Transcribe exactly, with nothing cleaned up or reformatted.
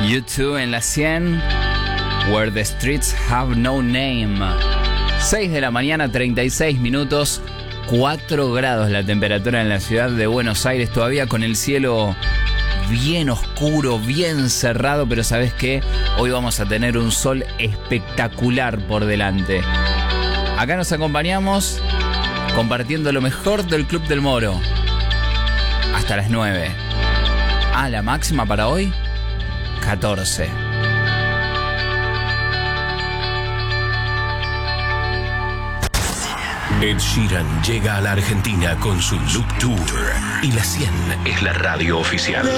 U dos en la cien. Where the streets have no name. seis de la mañana, treinta y seis minutos. cuatro grados la temperatura en la ciudad de Buenos Aires. Todavía con el cielo bien oscuro, bien cerrado. Pero ¿sabes qué? Hoy vamos a tener un sol espectacular por delante. Acá nos acompañamos compartiendo lo mejor del Club del Moro. Hasta las nueve. Ah, la máxima para hoy, catorce. Ed Sheeran llega a la Argentina con su Loop Tour y la cien es la radio oficial.